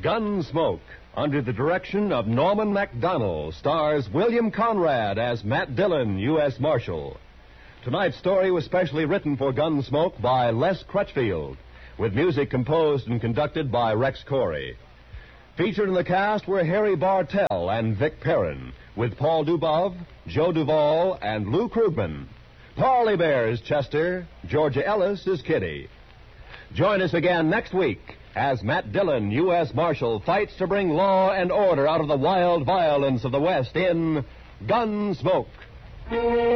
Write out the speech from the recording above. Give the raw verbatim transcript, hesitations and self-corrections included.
Gunsmoke, under the direction of Norman Macdonnell, stars William Conrad as Matt Dillon, U S Marshal. Tonight's story was specially written for Gunsmoke by Les Crutchfield, with music composed and conducted by Rex Corey. Featured in the cast were Harry Bartell and Vic Perrin, with Paul Dubov, Joe Duvall, and Lou Krugman. Parley Bear is Chester, Georgia Ellis is Kitty. Join us again next week as Matt Dillon, U S Marshal, fights to bring law and order out of the wild violence of the West in Gunsmoke.